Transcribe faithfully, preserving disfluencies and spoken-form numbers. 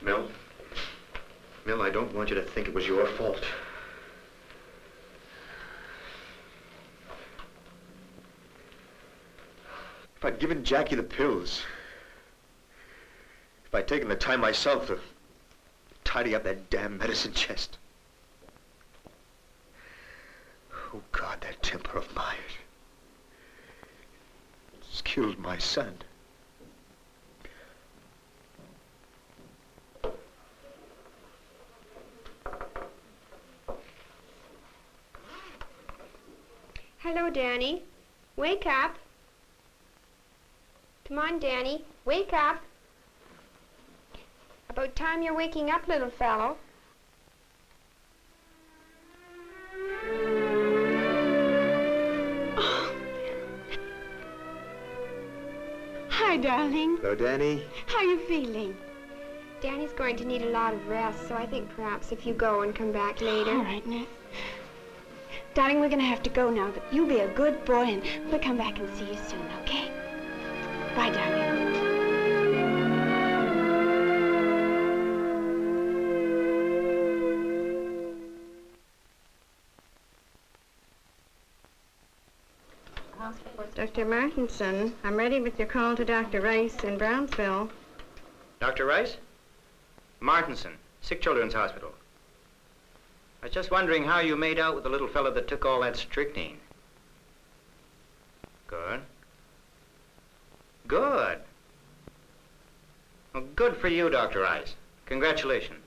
Mel? Mel, I don't want you to think it was your fault. If I'd given Jackie the pills, if I'd taken the time myself to tidy up that damn medicine chest. Oh, God, that temper of mine. It's killed my son. Hello, Danny. Wake up. Come on, Danny. Wake up. About time you're waking up, little fellow. Oh. Hi, darling. Hello, Danny. How are you feeling? Danny's going to need a lot of rest, so I think perhaps if you go and come back later. All right, Ness. Darling, we're going to have to go now, but you be a good boy, and we'll come back and see you soon, okay? Bye, darling. Doctor Martinson, I'm ready with your call to Doctor Rice in Brownsville. Doctor Rice? Martinson, Sick Children's Hospital. I was just wondering how you made out with the little fellow that took all that strychnine. Good. Good. Well, good for you, Doctor Rice. Congratulations.